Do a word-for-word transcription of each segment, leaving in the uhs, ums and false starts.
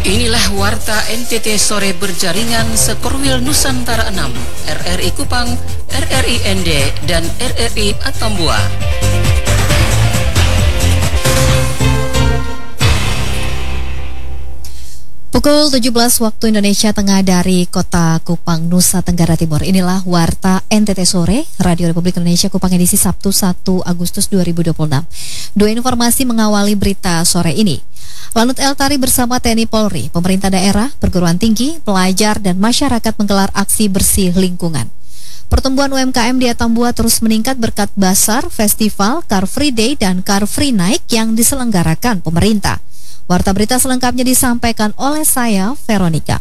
Inilah Warta N T T Sore Berjaringan Sekorwil Nusantara enam, R R I Kupang, R R I N D, dan R R I Atambua. Pukul tujuh belas waktu Indonesia Tengah dari Kota Kupang, Nusa Tenggara Timur. Inilah Warta N T T Sore, Radio Republik Indonesia Kupang edisi Sabtu satu Agustus dua ribu dua puluh enam. Dua informasi mengawali berita sore ini. Lanut Eltari bersama T N I Polri, pemerintah daerah, perguruan tinggi, pelajar, dan masyarakat menggelar aksi bersih lingkungan. Pertumbuhan U M K M di Atambua terus meningkat berkat Basar, Festival, Car Free Day, dan Car Free Night yang diselenggarakan pemerintah. Warta berita selengkapnya disampaikan oleh saya, Veronica.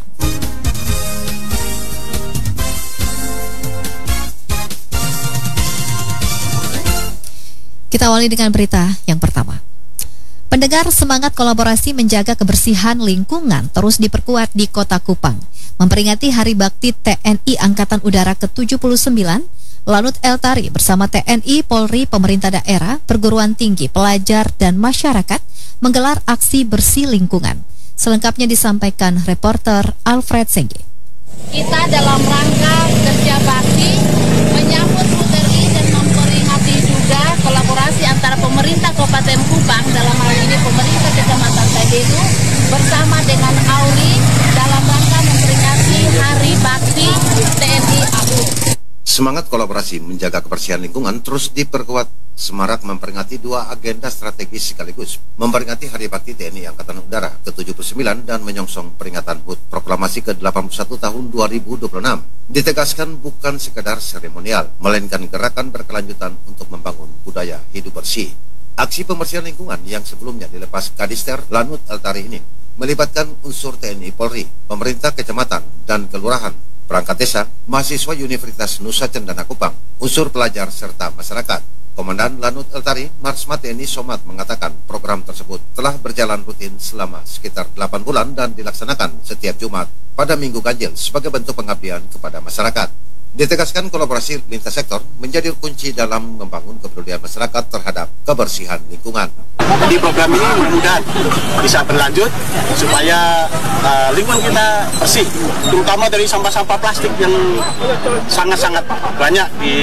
Kita awali dengan berita yang pertama. Pendengar, semangat kolaborasi menjaga kebersihan lingkungan terus diperkuat di Kota Kupang. Memperingati Hari Bakti T N I Angkatan Udara ke tujuh puluh sembilan, Lanut Eltari bersama T N I, Polri, pemerintah daerah, perguruan tinggi, pelajar, dan masyarakat menggelar aksi bersih lingkungan. Selengkapnya disampaikan reporter Alfred Sengge. Kita dalam rangka kerja bakti menyambut H U T R I dan memperingati juga kolaborasi antara pemerintah Kabupaten Kupang, dalam hal ini pemerintah Kecamatan Taidenu bersama dengan Auli dalam rangka memperingati Hari Bakti T N I A U. Semangat kolaborasi menjaga kebersihan lingkungan terus diperkuat. Semarak memperingati dua agenda strategis sekaligus, memperingati Hari Bakti T N I Angkatan Udara ke tujuh puluh sembilan dan menyongsong peringatan H U T Proklamasi ke delapan puluh satu tahun dua ribu dua puluh enam. Ditegaskan bukan sekadar seremonial, melainkan gerakan berkelanjutan untuk membangun budaya hidup bersih. Aksi pembersihan lingkungan yang sebelumnya dilepas Kadister Lanut Eltari ini melibatkan unsur T N I Polri, pemerintah kecamatan dan kelurahan, perangkat desa, mahasiswa Universitas Nusa Cendana Kupang, unsur pelajar serta masyarakat. Komandan Lanut Eltari, Marsma T N I Somat, mengatakan program tersebut telah berjalan rutin selama sekitar delapan bulan dan dilaksanakan setiap Jumat pada Minggu Ganjil sebagai bentuk pengabdian kepada masyarakat. Ditegaskan kolaborasi lintas sektor menjadi kunci dalam membangun kepedulian masyarakat terhadap kebersihan lingkungan. Di program ini mudah-mudahan bisa berlanjut supaya uh, lingkungan kita bersih, terutama dari sampah-sampah plastik yang sangat-sangat banyak di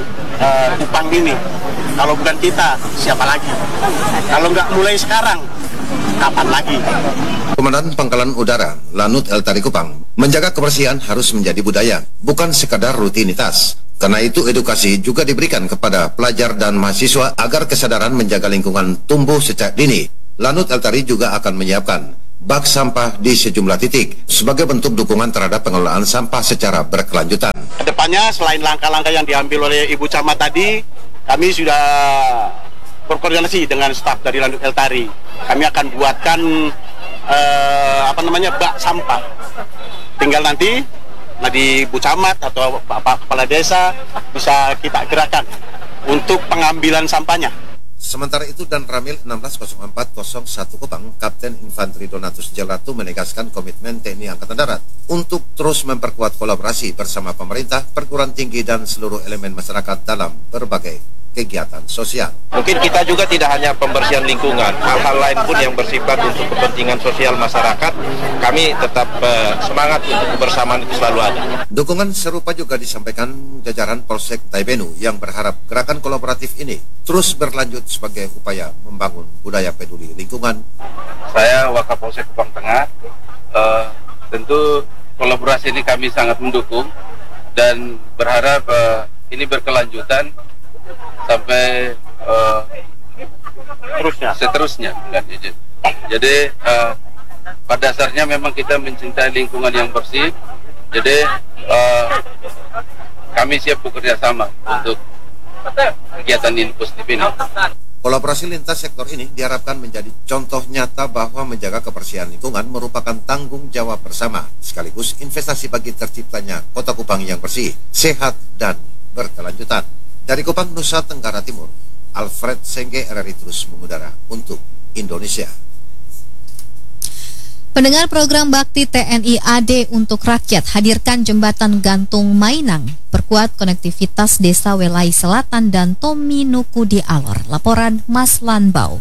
uh, Kupang ini. Kalau bukan kita, siapa lagi? Kalau nggak mulai sekarang, kapan lagi? Komandan Pangkalan Udara Lanut Eltari Kupang, menjaga kebersihan harus menjadi budaya, bukan sekadar rutinitas. Karena itu edukasi juga diberikan kepada pelajar dan mahasiswa agar kesadaran menjaga lingkungan tumbuh sejak dini. Lanut Eltari juga akan menyiapkan bak sampah di sejumlah titik sebagai bentuk dukungan terhadap pengelolaan sampah secara berkelanjutan. Kedepannya selain langkah-langkah yang diambil oleh Ibu Camat tadi, kami sudah berkoordinasi dengan staf dari Lanut Eltari. Kami akan buatkan eh, apa namanya bak sampah. Tinggal nanti nah di Bu Camat atau Bapak Kepala Desa bisa kita gerakan untuk pengambilan sampahnya. Sementara itu, Dan Ramil enam belas nol empat nol satu Kupang, Kapten Infanteri Donatus Jelatu menegaskan komitmen T N I Angkatan Darat untuk terus memperkuat kolaborasi bersama pemerintah, perguruan tinggi, dan seluruh elemen masyarakat dalam berbagai kegiatan sosial. Mungkin kita juga tidak hanya pembersihan lingkungan, hal-hal lain pun yang bersifat untuk kepentingan sosial masyarakat, kami tetap uh, semangat untuk kebersamaan itu selalu ada. Dukungan serupa juga disampaikan jajaran Polsek Taibenu yang berharap gerakan kolaboratif ini terus berlanjut sebagai upaya membangun budaya peduli lingkungan. Saya Wakapolsek Kupang Tengah, uh, tentu kolaborasi ini kami sangat mendukung dan berharap uh, ini berkelanjutan sampai uh, seterusnya. seterusnya. Jadi uh, pada dasarnya memang kita mencintai lingkungan yang bersih. Jadi uh, kami siap bekerja sama untuk kegiatan ini positif ini. Kolaborasi lintas sektor ini diharapkan menjadi contoh nyata bahwa menjaga kebersihan lingkungan merupakan tanggung jawab bersama, sekaligus investasi bagi terciptanya Kota Kupang yang bersih, sehat, dan berkelanjutan. Dari Kupang, Nusa Tenggara Timur, Alfred Sengge, R R I terus mengudara untuk Indonesia. Pendengar program Bakti T N I A D untuk rakyat hadirkan jembatan gantung Mainang, perkuat konektivitas Desa Welai Selatan dan Tominuku di Alor. Laporan Mas Lanbau.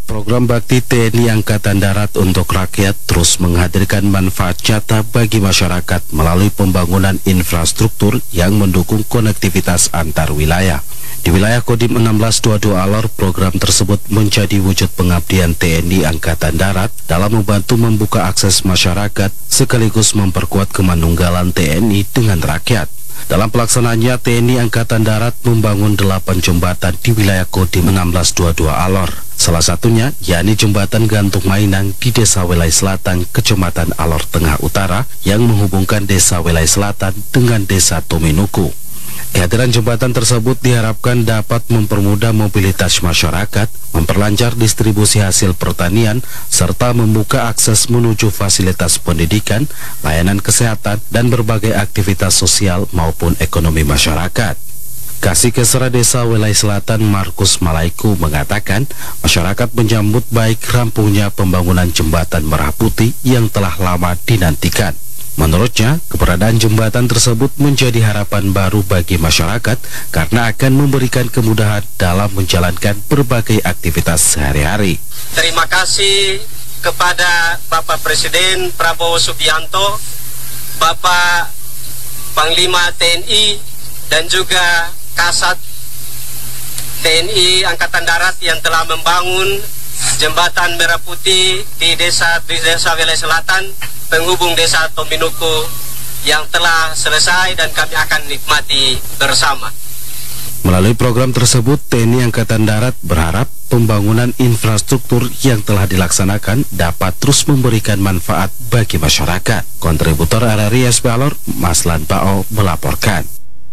Program Bakti T N I Angkatan Darat untuk rakyat terus menghadirkan manfaat nyata bagi masyarakat melalui pembangunan infrastruktur yang mendukung konektivitas antar wilayah. Di wilayah Kodim enam belas dua puluh dua Alor, program tersebut menjadi wujud pengabdian T N I Angkatan Darat dalam membantu membuka akses masyarakat sekaligus memperkuat kemanunggalan T N I dengan rakyat. Dalam pelaksanaannya, T N I Angkatan Darat membangun delapan jembatan di wilayah Kodim enam belas dua puluh dua Alor. Salah satunya yakni jembatan gantung Mainang di Desa Welai Selatan, Kecamatan Alor Tengah Utara yang menghubungkan Desa Welai Selatan dengan Desa Tominuku. Kehadiran jembatan tersebut diharapkan dapat mempermudah mobilitas masyarakat, memperlancar distribusi hasil pertanian, serta membuka akses menuju fasilitas pendidikan, layanan kesehatan, dan berbagai aktivitas sosial maupun ekonomi masyarakat. Kasih-Kesra Desa Welai Selatan Markus Malaiku mengatakan masyarakat menyambut baik rampungnya pembangunan jembatan Merah Putih yang telah lama dinantikan. Menurutnya, keberadaan jembatan tersebut menjadi harapan baru bagi masyarakat karena akan memberikan kemudahan dalam menjalankan berbagai aktivitas sehari-hari. Terima kasih kepada Bapak Presiden Prabowo Subianto, Bapak Panglima T N I, dan juga Kasat T N I Angkatan Darat yang telah membangun jembatan Merah Putih di desa di desa Welai Selatan penghubung Desa Tominuku yang telah selesai dan kami akan nikmati bersama. Melalui program tersebut, T N I Angkatan Darat berharap pembangunan infrastruktur yang telah dilaksanakan dapat terus memberikan manfaat bagi masyarakat. Kontributor R R I S P Alor, Maslan Pao melaporkan.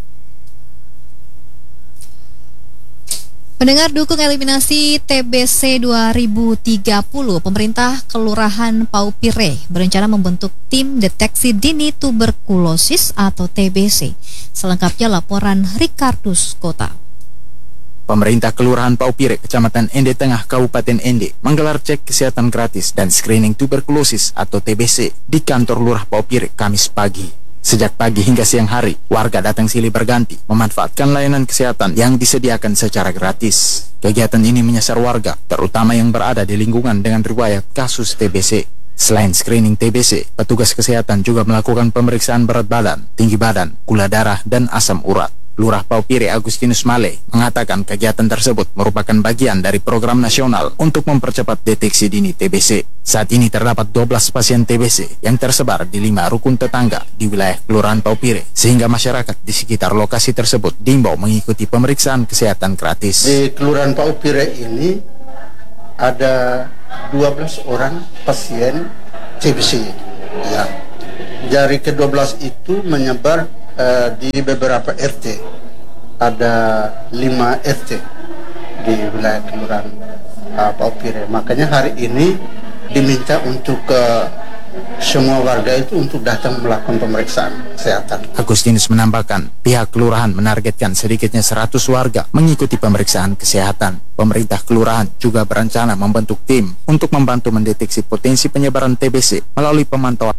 Pendengar, dukung eliminasi T B C dua ribu tiga puluh, pemerintah Kelurahan Paupire berencana membentuk tim deteksi dini tuberkulosis atau T B C. Selengkapnya laporan Ricardus Kota. Pemerintah Kelurahan Paupire, Kecamatan Ende Tengah, Kabupaten Ende, menggelar cek kesehatan gratis dan screening tuberkulosis atau T B C di kantor Lurah Paupire Kamis pagi. Sejak pagi hingga siang hari, warga datang silih berganti memanfaatkan layanan kesehatan yang disediakan secara gratis. Kegiatan ini menyasar warga, terutama yang berada di lingkungan dengan riwayat kasus T B C. Selain screening T B C, petugas kesehatan juga melakukan pemeriksaan berat badan, tinggi badan, gula darah, dan asam urat. Lurah Paupire Agustinus Male mengatakan kegiatan tersebut merupakan bagian dari program nasional untuk mempercepat deteksi dini T B C. Saat ini terdapat dua belas pasien T B C yang tersebar di lima rukun tetangga di wilayah Kelurahan Paupire, sehingga masyarakat di sekitar lokasi tersebut diimbau mengikuti pemeriksaan kesehatan gratis. Di Kelurahan Paupire ini ada dua belas orang pasien T B C. Ya. Dari ke dua belas itu menyebar Uh, di beberapa R T, ada lima R T di wilayah Kelurahan uh, Paupire. Makanya hari ini diminta untuk uh, semua warga itu untuk datang melakukan pemeriksaan kesehatan. Agustinus menambahkan, pihak kelurahan menargetkan sedikitnya seratus warga mengikuti pemeriksaan kesehatan. Pemerintah kelurahan juga berencana membentuk tim untuk membantu mendeteksi potensi penyebaran T B C melalui pemantauan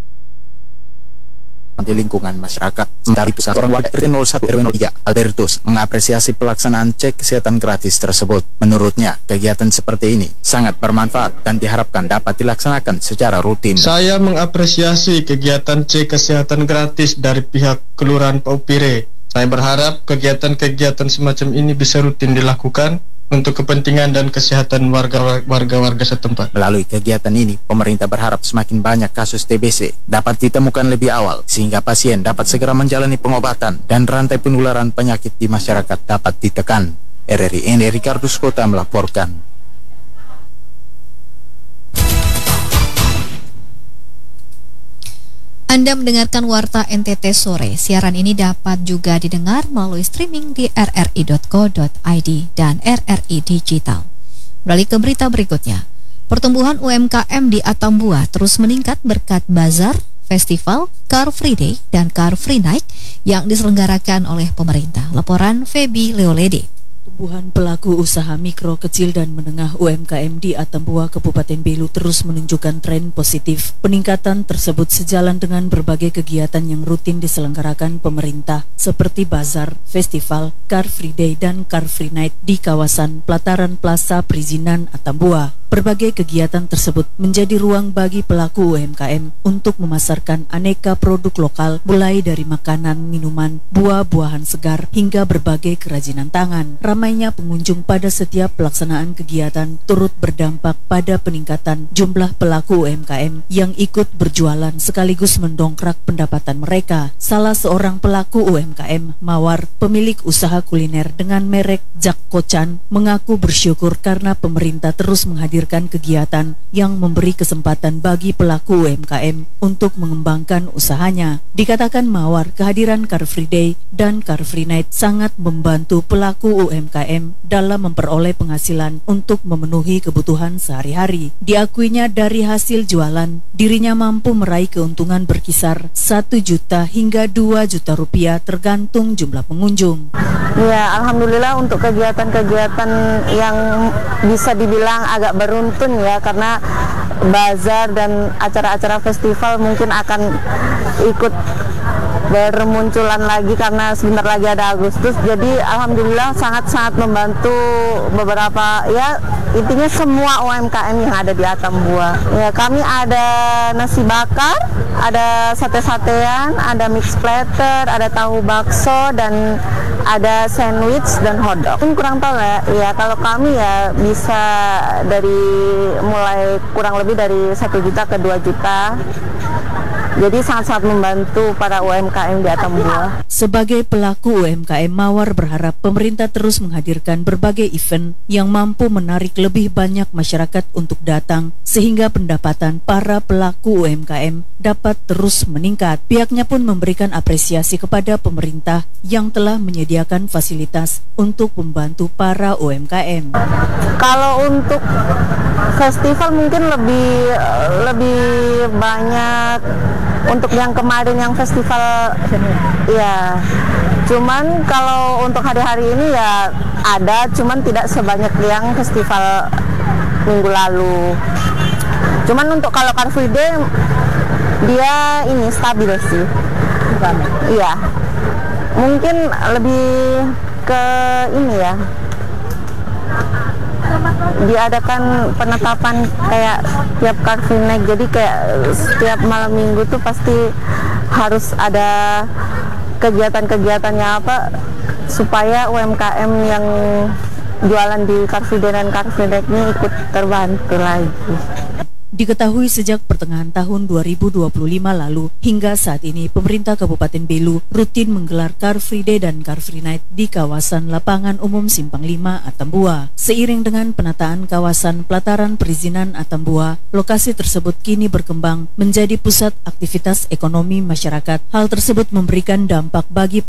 di lingkungan masyarakat. Sementara itu, seorang warga R T nol satu R W nol tiga, Albertus, mengapresiasi pelaksanaan cek kesehatan gratis tersebut. Menurutnya, kegiatan seperti ini sangat bermanfaat dan diharapkan dapat dilaksanakan secara rutin. Saya mengapresiasi kegiatan cek kesehatan gratis dari pihak Kelurahan Paupire. Saya berharap kegiatan-kegiatan semacam ini bisa rutin dilakukan untuk kepentingan dan kesehatan warga-warga setempat. Melalui kegiatan ini, pemerintah berharap semakin banyak kasus T B C dapat ditemukan lebih awal, sehingga pasien dapat segera menjalani pengobatan dan rantai penularan penyakit di masyarakat dapat ditekan. R R I Ende Ricardus Kota melaporkan. Anda mendengarkan Warta N T T Sore. Siaran ini dapat juga didengar melalui streaming di r r i dot co dot i d dan R R I Digital. Beralih ke berita berikutnya. Pertumbuhan U M K M di Atambua terus meningkat berkat bazar, festival, Car Free Day, dan Car Free Night yang diselenggarakan oleh pemerintah. Laporan Feby Leolede. Pertumbuhan pelaku usaha mikro, kecil, dan menengah U M K M di Atambua, Kabupaten Belu terus menunjukkan tren positif. Peningkatan tersebut sejalan dengan berbagai kegiatan yang rutin diselenggarakan pemerintah, seperti bazar, festival, Car Free Day, dan Car Free Night di kawasan Pelataran Plaza Perizinan Atambua. Berbagai kegiatan tersebut menjadi ruang bagi pelaku U M K M untuk memasarkan aneka produk lokal, mulai dari makanan, minuman, buah-buahan segar, hingga berbagai kerajinan tangan. Ramainya pengunjung pada setiap pelaksanaan kegiatan turut berdampak pada peningkatan jumlah pelaku U M K M yang ikut berjualan sekaligus mendongkrak pendapatan mereka. Salah seorang pelaku U M K M, Mawar, pemilik usaha kuliner dengan merek Jak Kocan, mengaku bersyukur karena pemerintah terus menghadirkan kegiatan yang memberi kesempatan bagi pelaku U M K M untuk mengembangkan usahanya. Dikatakan Mawar, kehadiran Car Free Day dan Car Free Night sangat membantu pelaku U M K M dalam memperoleh penghasilan untuk memenuhi kebutuhan sehari-hari. Diakuinya dari hasil jualan, dirinya mampu meraih keuntungan berkisar satu juta hingga dua juta rupiah tergantung jumlah pengunjung. Ya, alhamdulillah untuk kegiatan-kegiatan yang bisa dibilang agak beruntun ya, karena bazar dan acara-acara festival mungkin akan ikut bermunculan lagi karena sebentar lagi ada Agustus. Jadi alhamdulillah sangat-sangat membantu beberapa, ya intinya semua U M K M yang ada di Atambua. Ya, kami ada nasi bakar, ada sate-satean, ada mix platter, ada tahu bakso, dan ada sandwich dan hotdog. Kurang tahu ya, ya kalau kami ya bisa dari mulai kurang lebih dari satu juta ke dua juta. Jadi sangat-sangat membantu para U M K M di Atambua. Sebagai pelaku U M K M, Mawar berharap pemerintah terus menghadirkan berbagai event yang mampu menarik lebih banyak masyarakat untuk datang, sehingga pendapatan para pelaku U M K M dapat terus meningkat. Pihaknya pun memberikan apresiasi kepada pemerintah yang telah menyediakan fasilitas untuk membantu para U M K M. Kalau untuk festival mungkin lebih lebih banyak untuk yang kemarin yang festival, ya. Cuman kalau untuk hari-hari ini ya ada, cuman tidak sebanyak yang festival minggu lalu. Cuman untuk kalau Car Free Day dia ini stabil sih. Iya. Mungkin lebih ke ini ya. Diadakan penetapan kayak tiap Car Free Night, jadi kayak setiap malam minggu tuh pasti harus ada kegiatan-kegiatannya apa supaya U M K M yang jualan di Car Free Day dan Car Free Night ini ikut terbantu lagi. Diketahui sejak pertengahan tahun dua ribu dua puluh lima lalu hingga saat ini, pemerintah Kabupaten Belu rutin menggelar Car Free Day dan Car Free Night di kawasan Lapangan Umum Simpang lima Atambua. Seiring dengan penataan kawasan Pelataran Perizinan Atambua, lokasi tersebut kini berkembang menjadi pusat aktivitas ekonomi masyarakat. Hal tersebut memberikan dampak bagi